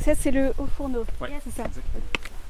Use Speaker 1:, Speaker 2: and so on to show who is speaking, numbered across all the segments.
Speaker 1: ça, c'est le haut fourneau.
Speaker 2: Ouais,
Speaker 1: c'est ça.
Speaker 2: exactement.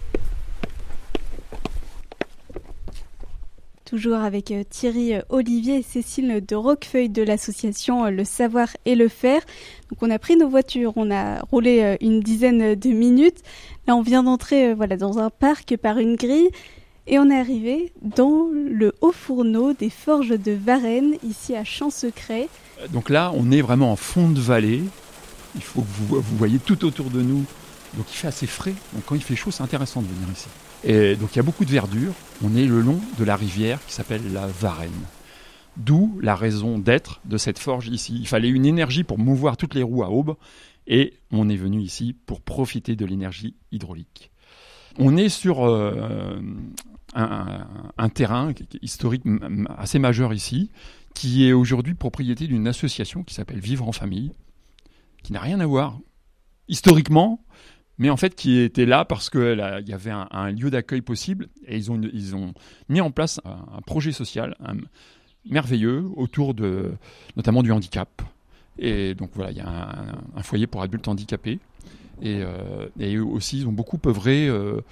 Speaker 1: Toujours avec Thierry, Olivier et Cécile de Roquefeuille de l'association Le Savoir et le Faire. Donc on a pris nos voitures, on a roulé une dizaine de minutes. Là on vient d'entrer dans un parc par une grille et on est arrivé dans le haut fourneau des forges de Varennes, ici à Champ-Secret.
Speaker 2: Donc là, on est vraiment en fond de vallée. Il faut que vous voyez tout autour de nous. Donc il fait assez frais. Donc quand il fait chaud, c'est intéressant de venir ici. Et donc il y a beaucoup de verdure. On est le long de la rivière qui s'appelle la Varenne. D'où la raison d'être de cette forge ici. Il fallait une énergie pour mouvoir toutes les roues à aube. Et on est venu ici pour profiter de l'énergie hydraulique. On est sur un terrain historique assez majeur ici, qui est aujourd'hui propriété d'une association qui s'appelle Vivre en Famille, qui n'a rien à voir historiquement, mais en fait qui était là parce qu'il y avait un lieu d'accueil possible, et ils ont mis en place un projet social merveilleux autour notamment du handicap. Et donc voilà, il y a un foyer pour adultes handicapés. Et aussi, ils ont beaucoup œuvré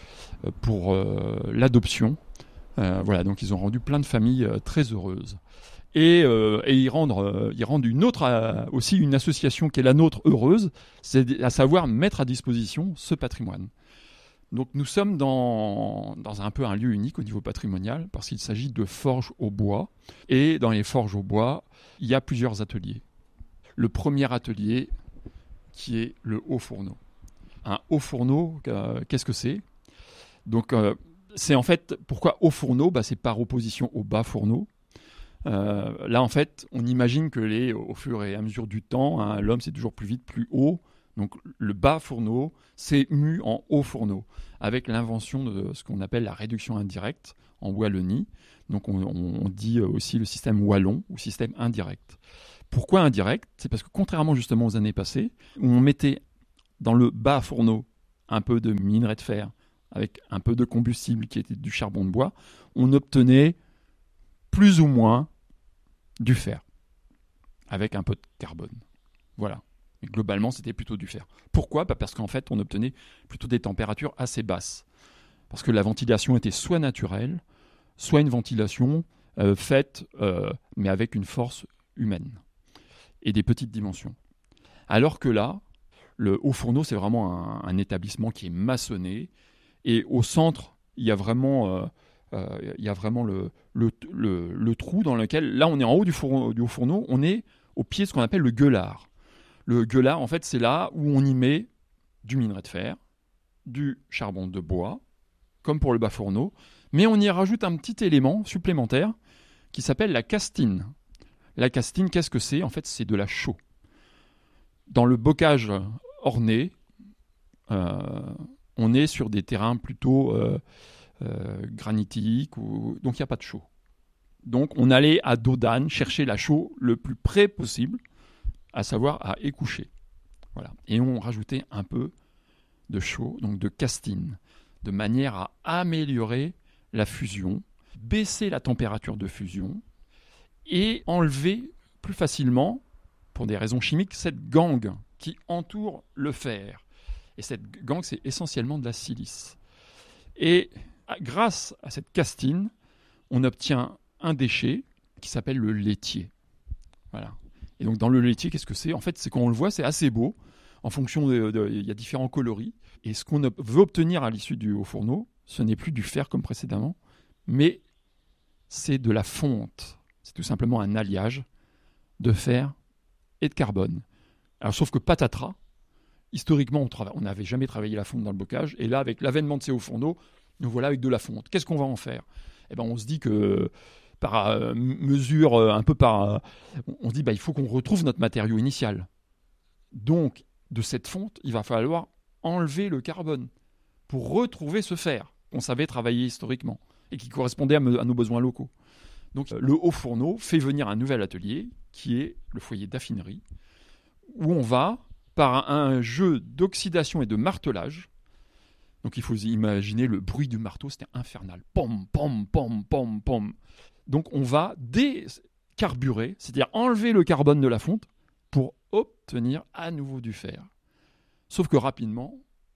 Speaker 2: pour l'adoption. Donc ils ont rendu plein de familles très heureuses. Et ils rendent une autre, aussi une association qui est la nôtre heureuse, c'est à savoir mettre à disposition ce patrimoine. Donc nous sommes dans un peu un lieu unique au niveau patrimonial, parce qu'il s'agit de forges au bois. Et dans les forges au bois, il y a plusieurs ateliers. Le premier atelier, qui est le haut fourneau. Un haut fourneau, qu'est-ce que c'est ? Donc, c'est en fait, pourquoi haut fourneau ? C'est par opposition au bas fourneau. Là, en fait, on imagine que au fur et à mesure du temps, l'homme, c'est toujours plus vite, plus haut. Donc, le bas fourneau s'est mu en haut fourneau, avec l'invention de ce qu'on appelle la réduction indirecte en Wallonie. Donc, on dit aussi le système wallon ou système indirect. Pourquoi indirect ? C'est parce que contrairement justement aux années passées, où on mettait dans le bas fourneau un peu de minerai de fer avec un peu de combustible qui était du charbon de bois, on obtenait plus ou moins du fer avec un peu de carbone. Voilà. Et globalement, c'était plutôt du fer. Pourquoi ? Parce qu'en fait, on obtenait plutôt des températures assez basses. Parce que la ventilation était soit naturelle, soit une ventilation faite, mais avec une force humaine et des petites dimensions. Alors que là, le haut fourneau, c'est vraiment un établissement qui est maçonné. Et au centre, il y a vraiment, le trou dans lequel, là, on est en haut du haut fourneau, on est au pied de ce qu'on appelle le gueulard. Le gueulard, en fait, c'est là où on y met du minerai de fer, du charbon de bois, comme pour le bas fourneau, mais on y rajoute un petit élément supplémentaire qui s'appelle la castine. La castine, qu'est-ce que c'est ? En fait, c'est de la chaux. Dans le bocage orné, on est sur des terrains plutôt granitiques, donc il n'y a pas de chaux. Donc on allait à dos d'âne chercher la chaux le plus près possible, à savoir à Écouché. Voilà. Et on rajoutait un peu de chaux, donc de castine, de manière à améliorer la fusion, baisser la température de fusion et enlever plus facilement, pour des raisons chimiques, cette gangue qui entoure le fer. Et cette gangue, c'est essentiellement de la silice. Et grâce à cette castine, on obtient un déchet qui s'appelle le laitier. Voilà. Et donc dans le laitier, qu'est-ce que c'est ? En fait, c'est quand on le voit, c'est assez beau. En fonction il y a différents coloris. Et ce qu'on veut obtenir à l'issue du haut fourneau, ce n'est plus du fer comme précédemment, mais c'est de la fonte. C'est tout simplement un alliage de fer et de carbone. Alors, sauf que patatras, historiquement, on n'avait jamais travaillé la fonte dans le bocage. Et là, avec l'avènement de ces hauts fourneaux, nous voilà avec de la fonte. Qu'est-ce qu'on va en faire ? On se dit que par mesure, on se dit il faut qu'on retrouve notre matériau initial. Donc, de cette fonte, il va falloir enlever le carbone pour retrouver ce fer qu'on savait travailler historiquement et qui correspondait à nos besoins locaux. Donc, le haut fourneau fait venir un nouvel atelier qui est le foyer d'affinerie, où on va, par un jeu d'oxydation et de martelage, donc il faut imaginer le bruit du marteau, c'était infernal. Pom, pom, pom, pom, pom. Donc on va décarburer, c'est-à-dire enlever le carbone de la fonte pour obtenir à nouveau du fer. Sauf que rapidement,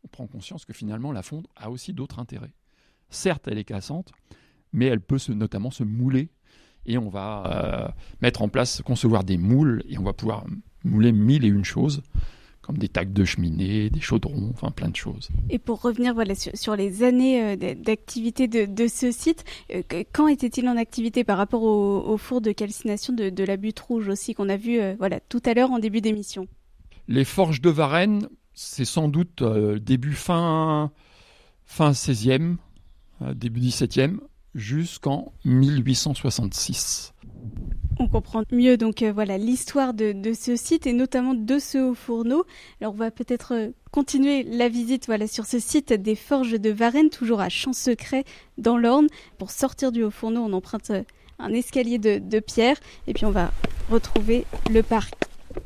Speaker 2: on prend conscience que finalement la fonte a aussi d'autres intérêts. Certes, elle est cassante, mais elle peut notamment se mouler. Et on va mettre en place, concevoir des moules, et on va pouvoir mouler 1001 choses, comme des tacs de cheminée, des chaudrons, enfin plein de choses.
Speaker 1: Et pour revenir sur les années d'activité de ce site, quand était-il en activité par rapport au four de calcination de la Butte Rouge aussi, qu'on a vu tout à l'heure en début d'émission?
Speaker 2: Les forges de Varennes, c'est sans doute début fin 16e, début 17e, jusqu'en 1866.
Speaker 1: On comprend mieux donc l'histoire de ce site et notamment de ce haut fourneau. Alors on va peut-être continuer la visite sur ce site des forges de Varennes, toujours à Champ-Secret dans l'Orne. Pour sortir du haut fourneau, on emprunte un escalier de pierre et puis on va retrouver le parc.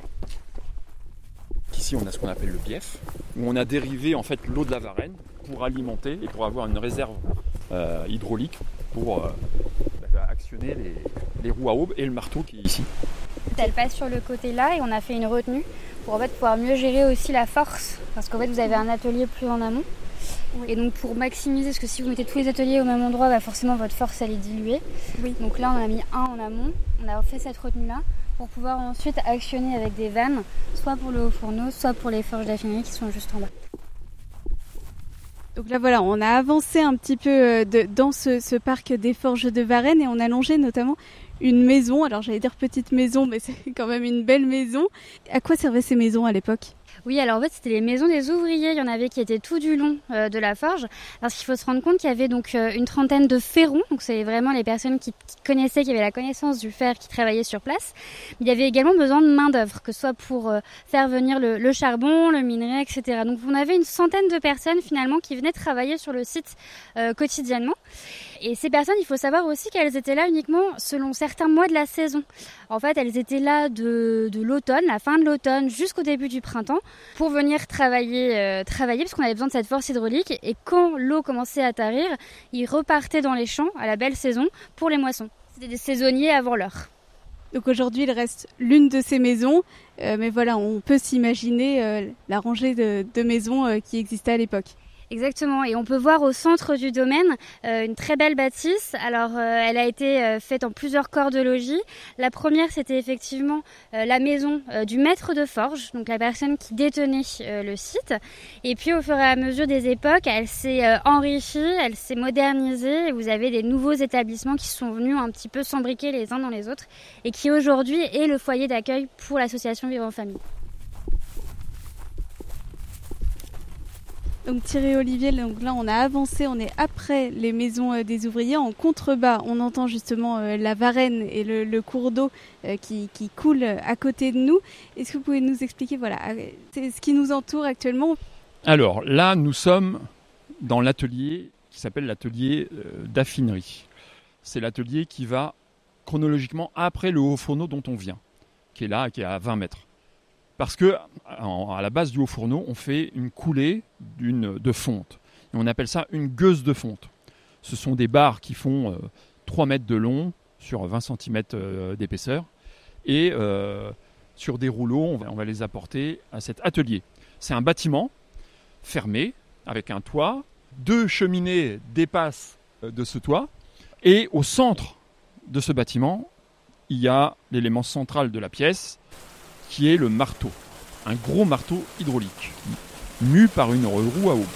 Speaker 2: Ici, on a ce qu'on appelle le bief, où on a dérivé en fait l'eau de la Varenne pour alimenter et pour avoir une réserve hydraulique pour actionner les roues à aubes et le marteau qui est ici.
Speaker 3: Elle passe sur le côté là et on a fait une retenue pour en fait pouvoir mieux gérer aussi la force, parce qu'en fait vous avez un atelier plus en amont. Oui. Et donc pour maximiser, parce que si vous mettez tous les ateliers au même endroit, forcément votre force elle est diluée. Oui. Donc là on en a mis un en amont, on a fait cette retenue là pour pouvoir ensuite actionner avec des vannes, soit pour le haut fourneau, soit pour les forges d'affinerie qui sont juste en bas.
Speaker 1: Donc là on a avancé un petit peu dans ce parc des forges de Varennes et on a longé notamment une maison. Alors j'allais dire petite maison, mais c'est quand même une belle maison. À quoi servaient ces maisons à l'époque ?
Speaker 3: Oui, alors en fait c'était les maisons des ouvriers, il y en avait qui étaient tout du long de la forge, parce qu'il faut se rendre compte qu'il y avait donc une trentaine de ferrons, donc c'est vraiment les personnes qui connaissaient, qui avaient la connaissance du fer, qui travaillaient sur place. Mais il y avait également besoin de main d'œuvre, que ce soit pour faire venir le charbon, le minerai, etc. Donc on avait une centaine de personnes finalement qui venaient travailler sur le site quotidiennement. Et ces personnes, il faut savoir aussi qu'elles étaient là uniquement selon certains mois de la saison. En fait, elles étaient là de l'automne, la fin de l'automne, jusqu'au début du printemps, pour venir travailler parce qu'on avait besoin de cette force hydraulique. Et quand l'eau commençait à tarir, ils repartaient dans les champs à la belle saison pour les moissons. C'était des saisonniers avant l'heure.
Speaker 1: Donc aujourd'hui, il reste l'une de ces maisons, mais on peut s'imaginer la rangée de maisons qui existait à l'époque.
Speaker 3: Exactement, et on peut voir au centre du domaine une très belle bâtisse. Alors elle a été faite en plusieurs corps de logis. La première, c'était effectivement la maison du maître de forge, donc la personne qui détenait le site. Et puis au fur et à mesure des époques, elle s'est enrichie, elle s'est modernisée, et vous avez des nouveaux établissements qui sont venus un petit peu s'embriquer les uns dans les autres et qui aujourd'hui est le foyer d'accueil pour l'association Vivre en Famille.
Speaker 1: Donc Thierry Olivier, donc là on a avancé, on est après les maisons des ouvriers. En contrebas, on entend justement la Varenne et le cours d'eau qui coule à côté de nous. Est-ce que vous pouvez nous expliquer c'est ce qui nous entoure actuellement ?
Speaker 2: Alors là, nous sommes dans l'atelier qui s'appelle l'atelier d'affinerie. C'est l'atelier qui va chronologiquement après le haut fourneau dont on vient, qui est là, qui est à 20 mètres. Parce que à la base du haut fourneau, on fait une coulée de fonte. Et on appelle ça une gueuse de fonte. Ce sont des barres qui font 3 mètres de long sur 20 cm d'épaisseur. Et sur des rouleaux, on va les apporter à cet atelier. C'est un bâtiment fermé avec un toit. 2 cheminées dépassent de ce toit. Et au centre de ce bâtiment, il y a l'élément central de la pièce, qui est le marteau, un gros marteau hydraulique, mu par une roue à aubes.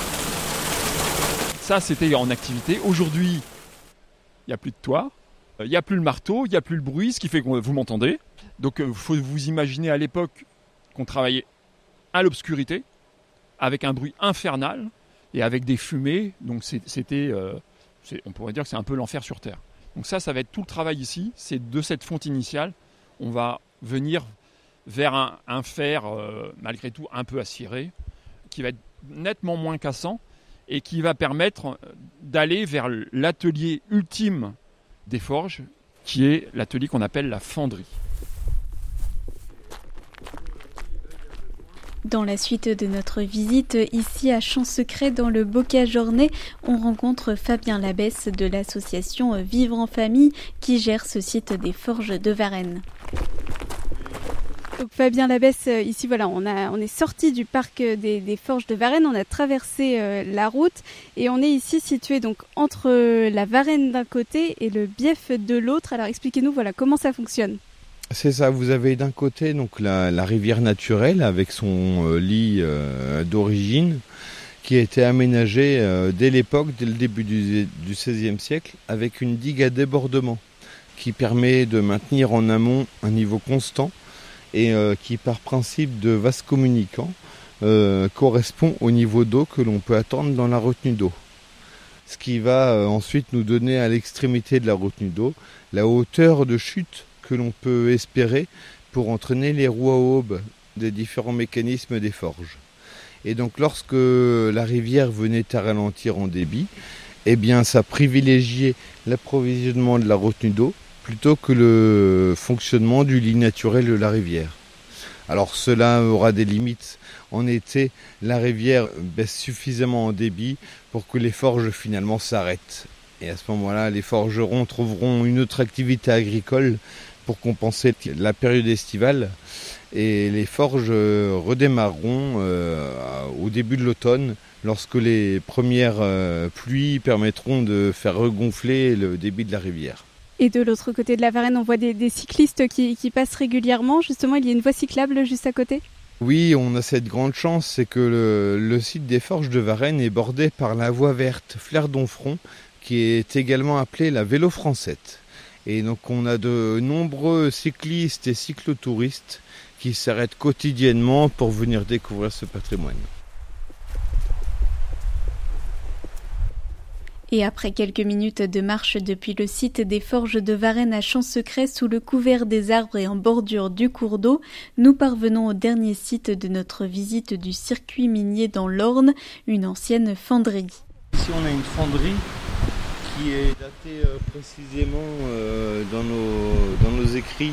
Speaker 2: Ça, c'était en activité. Aujourd'hui, il n'y a plus de toit, il n'y a plus le marteau, il n'y a plus le bruit, ce qui fait que vous m'entendez. Donc, il faut vous imaginer à l'époque qu'on travaillait à l'obscurité, avec un bruit infernal et avec des fumées. Donc, on pourrait dire que c'est un peu l'enfer sur Terre. Donc ça va être tout le travail ici. C'est de cette fonte initiale, on va venir vers un fer, malgré tout, un peu aciéré, qui va être nettement moins cassant et qui va permettre d'aller vers l'atelier ultime des forges, qui est l'atelier qu'on appelle la fonderie.
Speaker 1: Dans la suite de notre visite ici à Champ-Secret dans le Bocage-Ornay, on rencontre Fabien Labesse de l'association Vivre en Famille qui gère ce site des forges de Varennes. Donc Fabien Labesse, ici voilà, on est sorti du parc des Forges de Varennes, on a traversé la route et on est ici situé donc entre la Varenne d'un côté et le Bief de l'autre. Alors expliquez-nous voilà comment ça fonctionne.
Speaker 4: C'est ça, vous avez d'un côté donc la rivière naturelle avec son lit d'origine qui a été aménagée dès le début du XVIe siècle avec une digue à débordement qui permet de maintenir en amont un niveau constant et qui par principe de vase communicant correspond au niveau d'eau que l'on peut attendre dans la retenue d'eau. Ce qui va ensuite nous donner à l'extrémité de la retenue d'eau la hauteur de chute que l'on peut espérer pour entraîner les roues à aubes des différents mécanismes des forges. Et donc lorsque la rivière venait à ralentir en débit, eh bien ça privilégiait l'approvisionnement de la retenue d'eau plutôt que le fonctionnement du lit naturel de la rivière. Alors cela aura des limites. En été, la rivière baisse suffisamment en débit pour que les forges finalement s'arrêtent. Et à ce moment-là, les forgerons trouveront une autre activité agricole pour compenser la période estivale. Et les forges redémarreront au début de l'automne, lorsque les premières pluies permettront de faire regonfler le débit de la rivière.
Speaker 1: Et de l'autre côté de la Varenne, on voit des cyclistes qui passent régulièrement. Justement, il y a une voie cyclable juste à côté.
Speaker 4: Oui, on a cette grande chance, c'est que le site des Forges de Varennes est bordé par la voie verte Flers-Domfront, qui est également appelée la Vélo-Francette. Et donc on a de nombreux cyclistes et cyclotouristes qui s'arrêtent quotidiennement pour venir découvrir ce patrimoine.
Speaker 1: Et après quelques minutes de marche depuis le site des Forges de Varennes à Champ-Secret, sous le couvert des arbres et en bordure du cours d'eau, nous parvenons au dernier site de notre visite du circuit minier dans l'Orne, une ancienne fonderie.
Speaker 4: Ici on a une fonderie qui est datée précisément dans nos écrits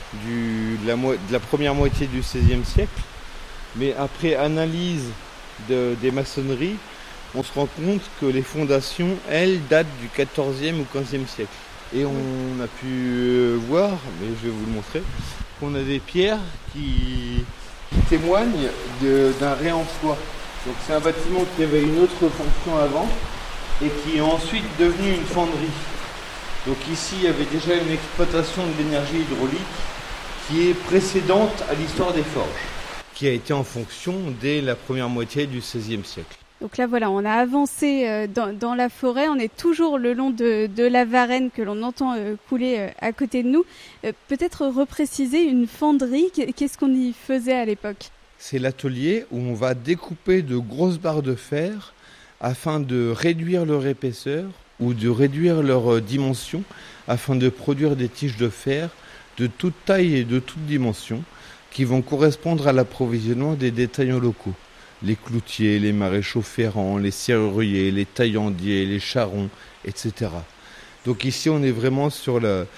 Speaker 4: de la première moitié du XVIe siècle. Mais après analyse des maçonneries, on se rend compte que les fondations, elles, datent du XIVe ou XVe siècle. Et on a pu voir, mais je vais vous le montrer, qu'on a des pierres qui témoignent d'un réemploi. Donc c'est un bâtiment qui avait une autre fonction avant et qui est ensuite devenu une fonderie. Donc ici, il y avait déjà une exploitation de l'énergie hydraulique qui est précédente à l'histoire des forges, qui a été en fonction dès la première moitié du XVIe siècle.
Speaker 1: Donc là, voilà, on a avancé dans la forêt. On est toujours le long de la Varenne que l'on entend couler à côté de nous. Peut-être repréciser une fonderie, qu'est-ce qu'on y faisait à l'époque ?
Speaker 4: C'est l'atelier où on va découper de grosses barres de fer afin de réduire leur épaisseur ou de réduire leur dimension afin de produire des tiges de fer de toute taille et de toute dimension qui vont correspondre à l'approvisionnement des détaillants locaux. Les cloutiers, les maréchaux ferrants, les serruriers, les taillandiers, les charrons, etc. Donc ici, on est vraiment sur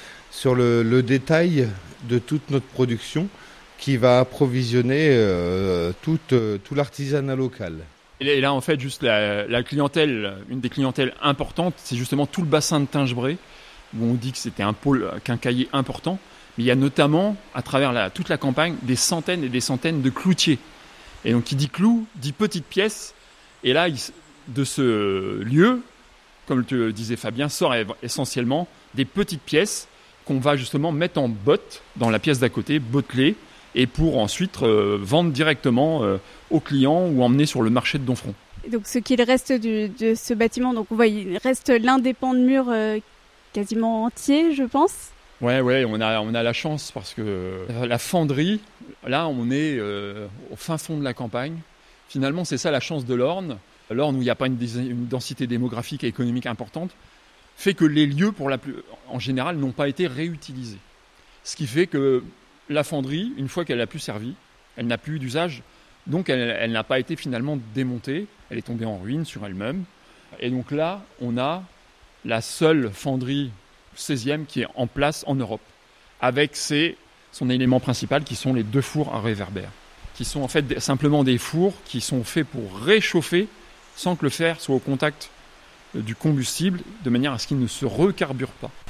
Speaker 4: le détail de toute notre production qui va approvisionner tout l'artisanat local.
Speaker 2: Et là, en fait, juste la clientèle, une des clientèles importantes, c'est justement tout le bassin de Tingebré, où on dit que c'était un pôle quincaillier important. Mais il y a notamment, à travers toute la campagne, des centaines et des centaines de cloutiers. Et donc, qui dit clou, dit petite pièce. Et là, de ce lieu, comme le disait Fabien, sort essentiellement des petites pièces qu'on va justement mettre en botte dans la pièce d'à côté, bottelées, et pour ensuite vendre directement aux clients ou emmener sur le marché de Domfront.
Speaker 1: Donc, ce qu'il reste de ce bâtiment, donc on voit, il reste l'un des pans de mur quasiment entier, je pense. Ouais,
Speaker 2: on a la chance parce que la fonderie, là, on est au fin fond de la campagne. Finalement, c'est ça la chance de l'Orne. L'Orne, où il n'y a pas une densité démographique et économique importante, fait que les lieux, en général, n'ont pas été réutilisés. Ce qui fait que la fonderie, une fois qu'elle n'a plus servi, elle n'a plus d'usage, donc elle n'a pas été finalement démontée. Elle est tombée en ruine sur elle-même. Et donc là, on a la seule fonderie 16e qui est en place en Europe, avec son élément principal qui sont les 2 fours à réverbère, qui sont en fait simplement des fours qui sont faits pour réchauffer sans que le fer soit au contact du combustible, de manière à ce qu'il ne se recarbure pas.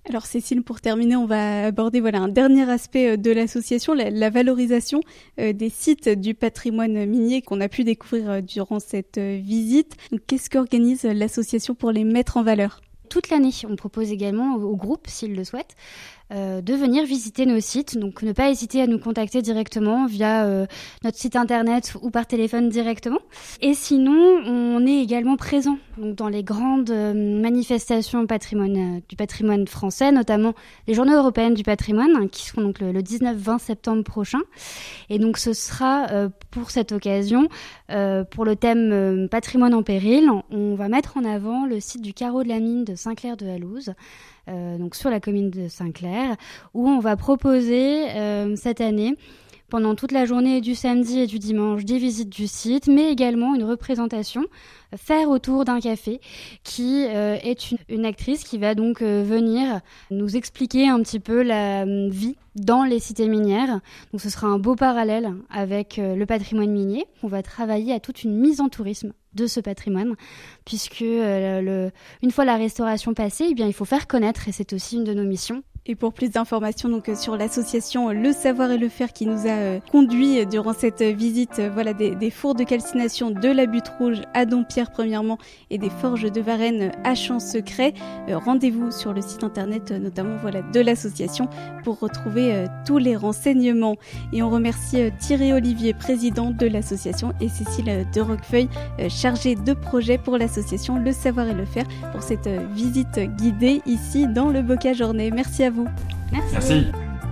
Speaker 1: Alors Cécile, pour terminer, on va aborder un dernier aspect de l'association, la valorisation des sites du patrimoine minier qu'on a pu découvrir durant cette visite. Donc, qu'est-ce qu'organise l'association pour les mettre en valeur ?
Speaker 3: Toute l'année, on propose également au groupe, s'ils le souhaitent, de venir visiter nos sites. Donc ne pas hésiter à nous contacter directement via notre site internet ou par téléphone directement. Et sinon, on est également présent donc, dans les grandes manifestations du patrimoine français, notamment les journées européennes du patrimoine, qui seront donc le 19-20 septembre prochain. Et donc ce sera pour cette occasion, pour le thème patrimoine en péril, on va mettre en avant le site du carreau de la mine de Saint-Clair-de-Hallouze, donc sur la commune de Saint-Clair, où on va proposer cette année, pendant toute la journée du samedi et du dimanche, des visites du site, mais également une représentation, faire autour d'un café, qui est une actrice qui va donc venir nous expliquer un petit peu la vie dans les cités minières. Donc ce sera un beau parallèle avec le patrimoine minier. On va travailler à toute une mise en tourisme de ce patrimoine, puisque une fois la restauration passée, eh bien, il faut faire connaître, et c'est aussi une de nos missions.
Speaker 1: Et pour plus d'informations sur l'association Le Savoir et le Faire qui nous a conduits durant cette visite des fours de calcination de la Butte Rouge à Dompierre premièrement et des forges de Varennes à Champ-Secret, rendez-vous sur le site internet notamment de l'association pour retrouver tous les renseignements. Et on remercie Thierry Olivier, président de l'association, et Cécile de Roquefeuille, chargée de projet pour l'association Le Savoir et le Faire, pour cette visite guidée ici dans le Bocage Ornay. Merci à vous.
Speaker 2: Merci.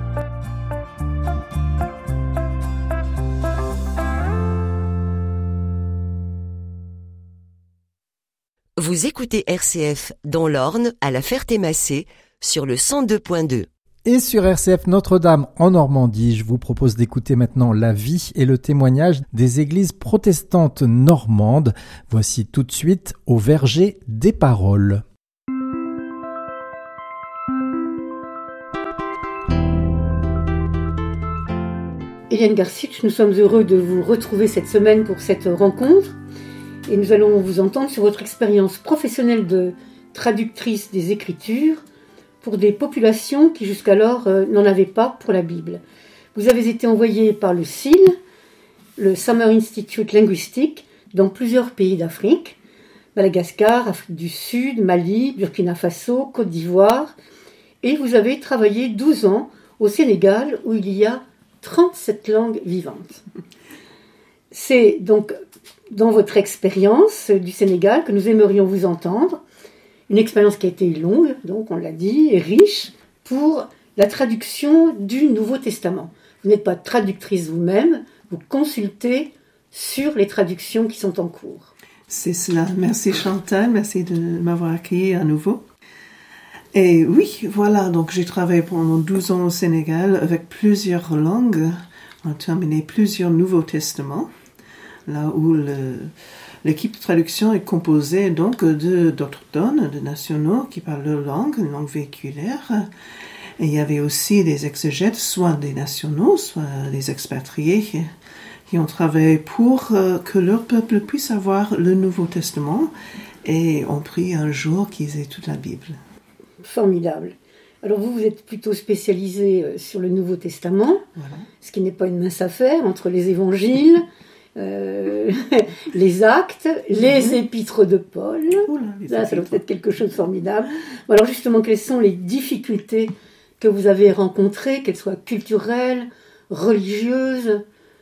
Speaker 5: Vous écoutez RCF dans l'Orne à la Ferté-Massé sur le 102.2.
Speaker 6: Et sur RCF Notre-Dame en Normandie, je vous propose d'écouter maintenant la vie et le témoignage des églises protestantes normandes. Voici tout de suite Au Verger des Paroles.
Speaker 7: Eliane Garcitch, nous sommes heureux de vous retrouver cette semaine pour cette rencontre et nous allons vous entendre sur votre expérience professionnelle de traductrice des Écritures pour des populations qui jusqu'alors n'en avaient pas pour la Bible. Vous avez été envoyée par le SIL, le Summer Institute Linguistique, dans plusieurs pays d'Afrique, Madagascar, Afrique du Sud, Mali, Burkina Faso, Côte d'Ivoire, et vous avez travaillé 12 ans au Sénégal où il y a 37 langues vivantes. C'est donc dans votre expérience du Sénégal que nous aimerions vous entendre. Une expérience qui a été longue, donc on l'a dit, et riche, pour la traduction du Nouveau Testament. Vous n'êtes pas traductrice vous-même, vous consultez sur les traductions qui sont en cours.
Speaker 8: C'est cela. Merci Chantal, merci de m'avoir accueilli à nouveau. Et oui, voilà, donc j'ai travaillé pendant 12 ans au Sénégal avec plusieurs langues. On a terminé plusieurs Nouveaux Testaments, là où l'équipe de traduction est composée donc d'autochtones, de nationaux qui parlent leur langue, une langue véhiculaire. Et il y avait aussi des exégètes, soit des nationaux, soit des expatriés, qui ont travaillé pour que leur peuple puisse avoir le Nouveau Testament et ont pris un jour qu'ils aient toute la Bible.
Speaker 7: Formidable. Alors vous êtes plutôt spécialisé sur le Nouveau Testament, voilà. Ce qui n'est pas une mince affaire, entre les évangiles, les actes, les épîtres de Paul. Là, ça doit être quelque chose de formidable. Alors justement, quelles sont les difficultés que vous avez rencontrées, qu'elles soient culturelles, religieuses ?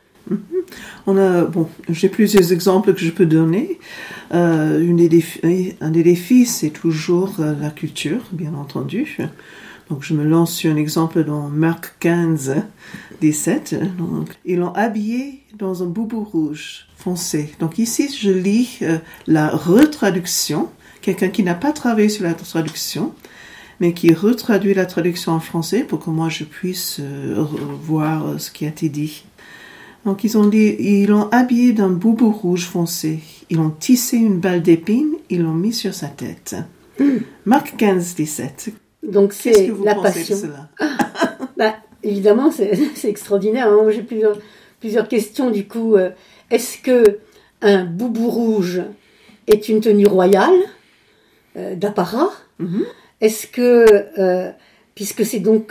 Speaker 8: J'ai plusieurs exemples que je peux donner. Un des défis, c'est toujours la culture, bien entendu. Donc, je me lance sur un exemple dans Marc 15, 17. Donc, ils l'ont habillé dans un boubou rouge foncé. Donc, ici, je lis la retraduction. Quelqu'un qui n'a pas travaillé sur la traduction, mais qui retraduit la traduction en français pour que moi, je puisse voir ce qui a été dit. Donc, ils l'ont habillé d'un boubou rouge foncé. Ils ont tissé une balle d'épines, ils l'ont mis sur sa tête. Marc 15, 17.
Speaker 7: Donc, c'est la passion. De cela? Évidemment, c'est extraordinaire. Moi, j'ai plusieurs questions, du coup. Est-ce que un boubou rouge est une tenue royale d'apparat? est-ce que, puisque c'est donc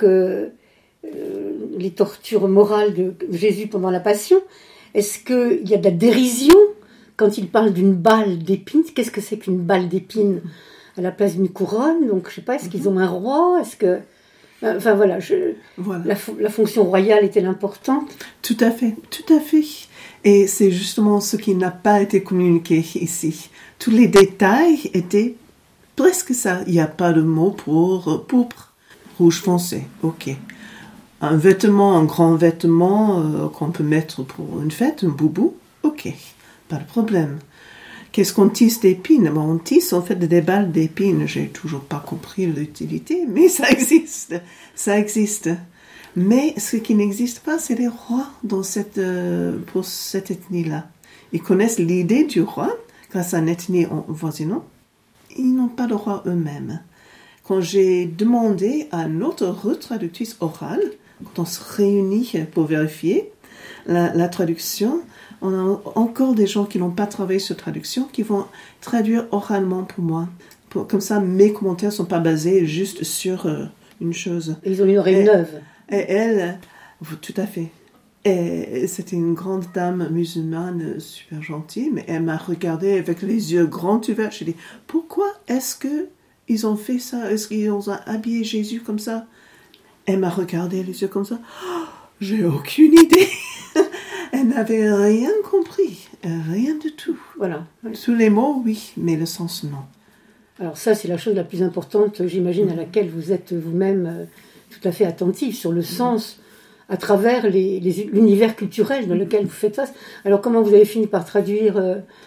Speaker 7: les tortures morales de Jésus pendant la Passion, est-ce qu'il y a de la dérision quand il parle d'une balle d'épines? Qu'est-ce que c'est qu'une balle d'épines à la place d'une couronne? Donc, je sais pas, est-ce qu'ils ont un roi? Est-ce que... Enfin, voilà, la fonction royale est-elle importante?
Speaker 8: Tout à fait, tout à fait. Et c'est justement ce qui n'a pas été communiqué ici. Tous les détails étaient presque ça. Il n'y a pas de mot pour pourpre, rouge foncé, ok. Un vêtement, un grand vêtement qu'on peut mettre pour une fête, un boubou, ok, pas de problème. Qu'est-ce qu'on tisse d'épines? Bon, on tisse en fait des balles d'épines. J'ai toujours pas compris l'utilité, mais ça existe. Ça existe. Mais ce qui n'existe pas, c'est les rois pour cette ethnie-là. Ils connaissent l'idée du roi grâce à une ethnie voisinante. Ils n'ont pas de roi eux-mêmes. Quand j'ai demandé à notre retraductrice orale, quand on se réunit pour vérifier la traduction, on a encore des gens qui n'ont pas travaillé sur traduction, qui vont traduire oralement pour moi. Comme ça, mes commentaires ne sont pas basés juste sur une chose.
Speaker 7: Et ils ont une oreille neuve.
Speaker 8: Et elle, tout à fait. Et c'était une grande dame musulmane, super gentille, mais elle m'a regardée avec les yeux grands ouverts. J'ai dit, pourquoi est-ce qu'ils ont fait ça? Est-ce qu'ils ont habillé Jésus comme ça? Elle m'a regardé les yeux comme ça. Oh, j'ai aucune idée. Elle n'avait rien compris, rien du tout.
Speaker 7: Voilà.
Speaker 8: Tous les mots, oui, mais le sens, non.
Speaker 7: Alors ça, c'est la chose la plus importante, j'imagine, à laquelle vous êtes vous-même tout à fait attentif, sur le sens à travers l'univers culturel dans lequel vous faites face. Alors comment vous avez fini par traduire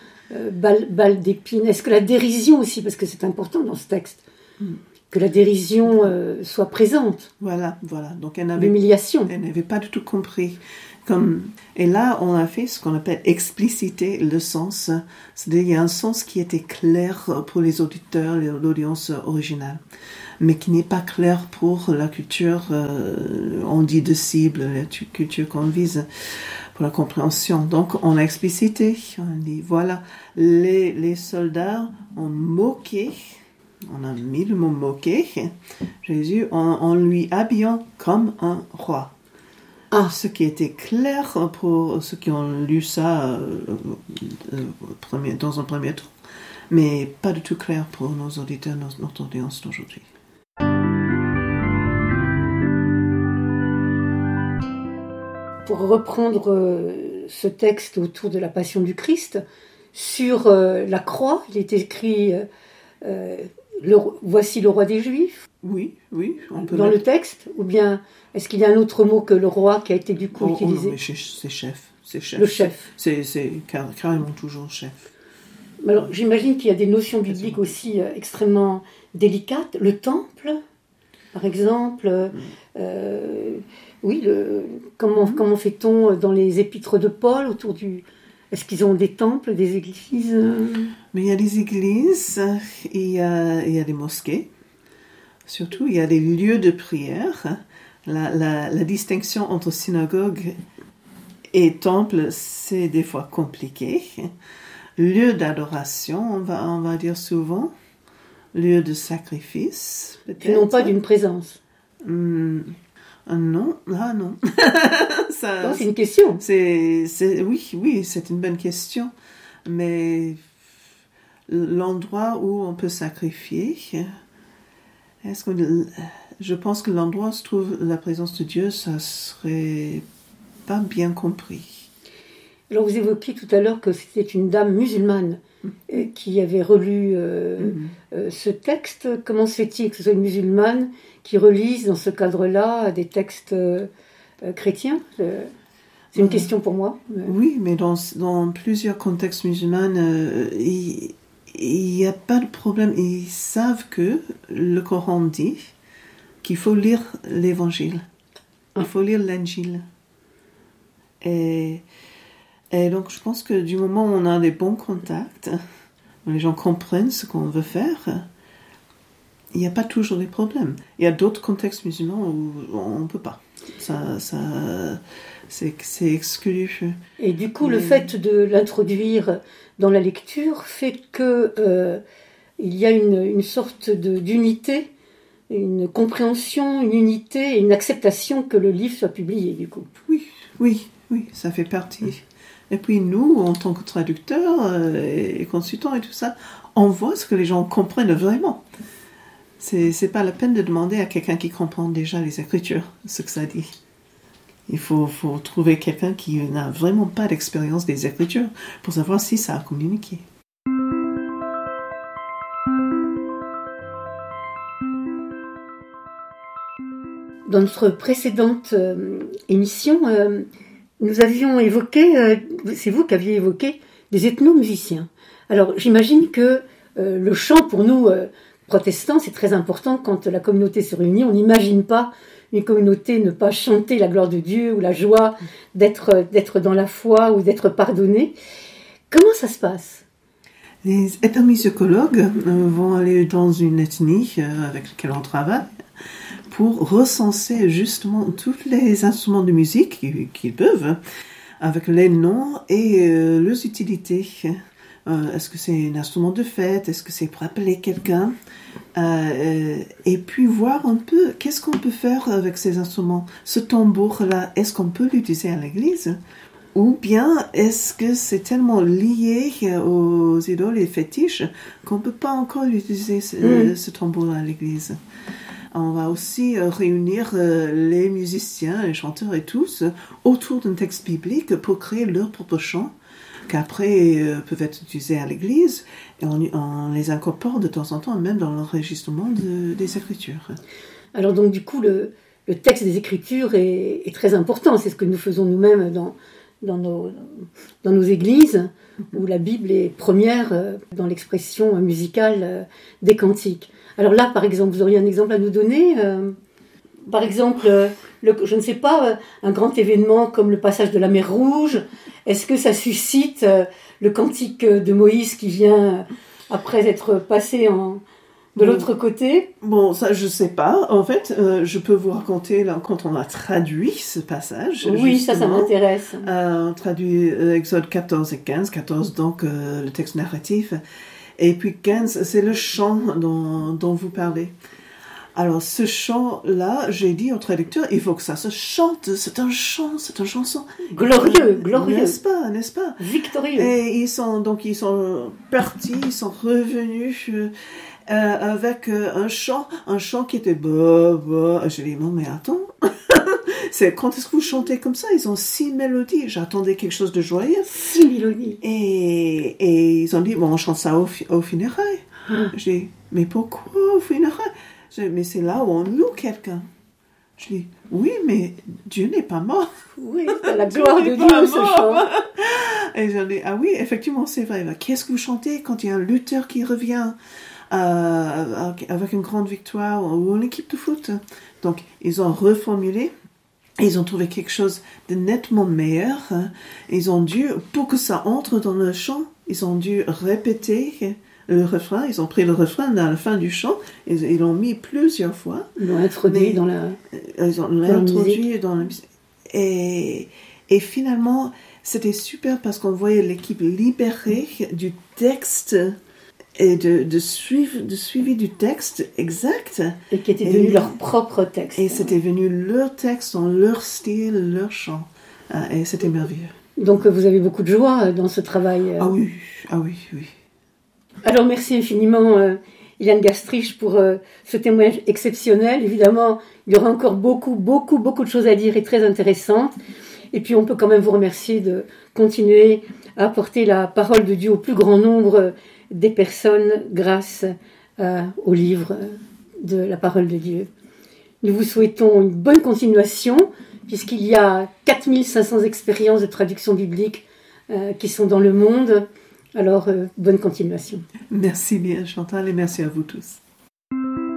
Speaker 7: balle d'épines? Est-ce que la dérision aussi, parce que c'est important dans ce texte, que la dérision soit présente?
Speaker 8: Voilà. Donc
Speaker 7: l'humiliation.
Speaker 8: Elle n'avait pas du tout compris. Et là, on a fait ce qu'on appelle expliciter le sens. C'est-à-dire qu'il y a un sens qui était clair pour les auditeurs, l'audience originale, mais qui n'est pas clair pour la culture, on dit de cible, la culture qu'on vise, pour la compréhension. Donc, on a explicité. On dit, voilà, les soldats ont moqué. On a mis le mot moquer Jésus en lui habillant comme un roi. Ce qui était clair pour ceux qui ont lu ça dans un premier temps, mais pas du tout clair pour nos auditeurs, notre audience d'aujourd'hui.
Speaker 7: Pour reprendre ce texte autour de la Passion du Christ, sur la croix, il est écrit voici le roi des Juifs.
Speaker 8: Oui, on peut
Speaker 7: dans le texte, ou bien est-ce qu'il y a un autre mot que le roi qui a été du coup utilisé?
Speaker 8: Non, mais c'est chef.
Speaker 7: Le chef.
Speaker 8: C'est carrément toujours chef.
Speaker 7: Alors, j'imagine qu'il y a des notions bibliques aussi extrêmement délicates. Le temple, par exemple. Comment fait-on dans les épîtres de Paul autour du... Est-ce qu'ils ont des temples, des églises?
Speaker 8: Mais il y a des églises, il y a des mosquées. Surtout, il y a des lieux de prière. La distinction entre synagogue et temple, c'est des fois compliqué. Lieu d'adoration, on va dire souvent. Lieu de sacrifice, peut-être.
Speaker 7: Et non pas d'une présence.
Speaker 8: Non.
Speaker 7: Non, c'est une question.
Speaker 8: Oui, c'est une bonne question. Mais l'endroit où on peut sacrifier, je pense que l'endroit où se trouve la présence de Dieu, ça serait pas bien compris.
Speaker 7: Alors vous évoquiez tout à l'heure que c'était une dame musulmane qui avait relu ce texte. Comment se fait-il que ce soit une musulmane qui relise dans ce cadre-là des textes chrétiens? C'est une question pour moi.
Speaker 8: Oui, mais dans plusieurs contextes musulmans, il n'y a pas de problème. Ils savent que le Coran dit qu'il faut lire l'évangile. Il faut lire l'Injil. Et donc, je pense que du moment où on a des bons contacts, où les gens comprennent ce qu'on veut faire, il n'y a pas toujours des problèmes. Il y a d'autres contextes musulmans où on ne peut pas. C'est exclu.
Speaker 7: Et du coup, le fait de l'introduire dans la lecture fait que il y a une sorte d'unité une compréhension, une unité et une acceptation que le livre soit publié, du coup.
Speaker 8: Oui, ça fait partie. Et puis nous, en tant que traducteurs et consultants et tout ça, on voit ce que les gens comprennent vraiment. C'est pas la peine de demander à quelqu'un qui comprend déjà les écritures, ce que ça dit. Il faut trouver quelqu'un qui n'a vraiment pas d'expérience des écritures pour savoir si ça a communiqué.
Speaker 7: Dans notre précédente émission, nous avions évoqué, c'est vous qui aviez évoqué, des ethnomusiciens. Alors j'imagine que le chant pour nous, protestants, c'est très important quand la communauté se réunit. On n'imagine pas une communauté ne pas chanter la gloire de Dieu ou la joie d'être dans la foi ou d'être pardonné. Comment ça se passe ?
Speaker 8: Les ethnomusicologues vont aller dans une ethnie avec laquelle on travaille pour recenser justement tous les instruments de musique qu'ils peuvent, avec les noms et leurs utilités. Est-ce que c'est un instrument de fête? Est-ce que c'est pour appeler quelqu'un? Et puis voir un peu qu'est-ce qu'on peut faire avec ces instruments. Ce tambour-là, est-ce qu'on peut l'utiliser à l'église? Ou bien est-ce que c'est tellement lié aux idoles et fétiches qu'on ne peut pas encore utiliser ce tambour à l'église? On va aussi réunir les musiciens, les chanteurs et tous autour d'un texte biblique pour créer leur propre chant qu'après peuvent être utilisés à l'église et on les incorpore de temps en temps même dans l'enregistrement des écritures.
Speaker 7: Alors donc du coup le texte des écritures est très important, c'est ce que nous faisons nous-mêmes dans nos églises où la Bible est première dans l'expression musicale des cantiques. Alors là par exemple, vous auriez un exemple à nous donner par exemple, je ne sais pas, un grand événement comme le passage de la mer Rouge, est-ce que ça suscite le cantique de Moïse qui vient après être passé de l'autre côté?
Speaker 8: Bon, ça je sais pas. En fait, je peux vous raconter là, quand on a traduit ce passage.
Speaker 7: Oui, ça m'intéresse.
Speaker 8: On traduit Exode 14 et 15. 14 donc le texte narratif. Et puis 15, c'est le chant dont vous parlez. Alors, ce chant-là, j'ai dit au traducteur, il faut que ça se chante. C'est un chant, c'est une chanson.
Speaker 7: Glorieux.
Speaker 8: N'est-ce pas?
Speaker 7: Victorieux.
Speaker 8: Et ils sont partis, ils sont revenus avec un chant qui était bah. J'ai dit, non, mais attends. Quand est-ce que vous chantez comme ça? Ils ont 6 mélodies. J'attendais quelque chose de joyeux.
Speaker 7: 6 mélodies.
Speaker 8: Et ils ont dit, bon, on chante ça au funérailles. J'ai dit, mais pourquoi au funérailles? Mais c'est là où on loue quelqu'un. Je dis, oui, mais Dieu n'est pas mort.
Speaker 7: Oui, c'est la gloire de Dieu, ce chant.
Speaker 8: Et je dis, ah oui, effectivement, c'est vrai. Qu'est-ce que vous chantez quand il y a un lutteur qui revient avec une grande victoire ou une équipe de foot? Donc, ils ont reformulé. Ils ont trouvé quelque chose de nettement meilleur. Ils ont dû, pour que ça entre dans le chant, ils ont dû répéter le refrain, ils ont pris le refrain à la fin du chant, ils l'ont mis plusieurs fois.
Speaker 7: Ils l'ont introduit dans la
Speaker 8: musique. Et finalement, c'était super parce qu'on voyait l'équipe libérée du texte et de suivi du texte exact.
Speaker 7: Et qui était devenu leur propre texte.
Speaker 8: Et c'était devenu leur texte, dans leur style, leur chant. Et c'était merveilleux.
Speaker 7: Donc vous avez beaucoup de joie dans ce travail.
Speaker 8: Ah oui.
Speaker 7: Alors merci infiniment Iliane Gastrich pour ce témoignage exceptionnel. Évidemment, il y aura encore beaucoup de choses à dire et très intéressantes. Et puis on peut quand même vous remercier de continuer à apporter la parole de Dieu au plus grand nombre des personnes grâce au livre de la parole de Dieu. Nous vous souhaitons une bonne continuation puisqu'il y a 4500 expériences de traduction biblique qui sont dans le monde. Alors, bonne continuation.
Speaker 8: Merci bien Chantal et merci à vous tous.